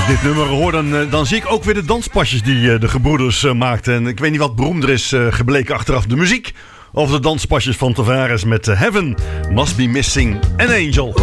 Dit nummer hoor, dan zie ik ook weer de danspasjes die de gebroeders maakten. En ik weet niet wat beroemder is gebleken achteraf, de muziek of de danspasjes van Tavares met Heaven Must Be Missing an Angel.